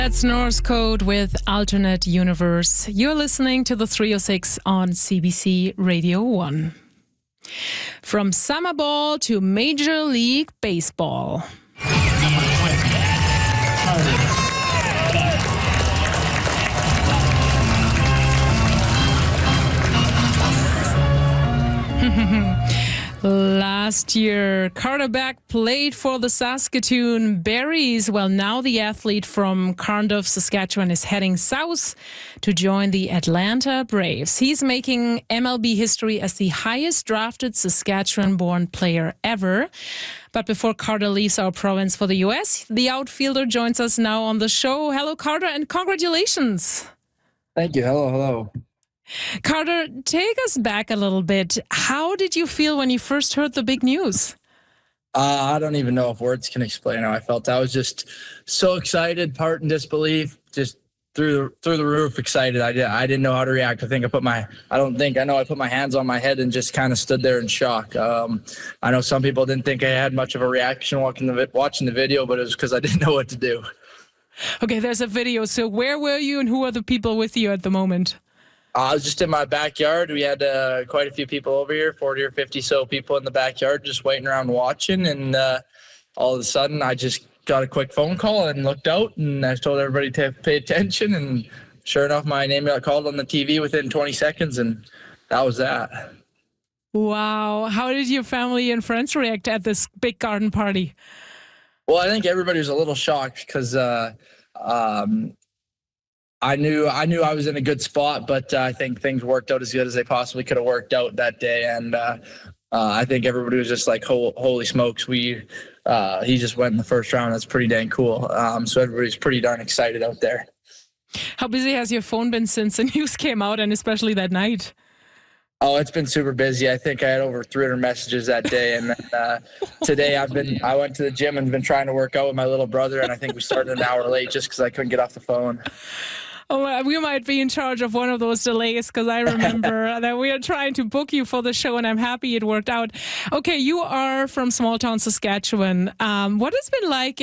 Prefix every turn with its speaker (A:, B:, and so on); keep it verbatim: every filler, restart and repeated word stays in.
A: That's Norse Code with Alternate Universe. You're listening to the three oh six on C B C Radio one. From summer ball to Major League Baseball. Last year, Carter Beck played for the Saskatoon Berries. Well, now the athlete from Carnduff, Saskatchewan is heading south to join the Atlanta Braves. He's making M L B history as the highest drafted Saskatchewan-born player ever. But before Carter leaves our province for the U S, the outfielder joins us now on the show. Hello, Carter, and congratulations.
B: Thank you. Hello, hello.
A: Carter, take us back a little bit. How did you feel when you first heard the big news?
B: Uh, I don't even know if words can explain how I felt. I was just so excited, part in disbelief, just through the, through the roof excited. I, did, I didn't know how to react. I think I put my, I don't think, I know I put my hands on my head and just kind of stood there in shock. Um, I know some people didn't think I had much of a reaction watching the, watching the video, but it was because I didn't know what to do.
A: Okay, there's a video. So where were you and who are the people with you at the moment?
B: Uh, I was just in my backyard. We had uh, quite a few people over here, forty or fifty so people in the backyard just waiting around watching. And uh, all of a sudden, I just got a quick phone call and looked out, and I told everybody to pay attention. And sure enough, my name got called on the T V within twenty seconds, and that was that.
A: Wow. How did your family and friends react at this big garden party?
B: Well, I think everybody was a little shocked because uh, um, I knew I knew I was in a good spot, but uh, I think things worked out as good as they possibly could have worked out that day. And uh, uh, I think everybody was just like, holy smokes, we uh, he just went in the first round. That's pretty dang cool. Um, so everybody's pretty darn excited out there.
A: How busy has your phone been since the news came out, and especially that night?
B: Oh, it's been super busy. I think I had over three hundred messages that day. And then, uh, today I've been, I went to the gym and been trying to work out with my little brother. And I think we started an hour late just because I couldn't get off the phone.
A: Oh, we might be in charge of one of those delays because I remember that we are trying to book you for the show, and I'm happy it worked out. Okay, you are from small town Saskatchewan. Um, what has it been like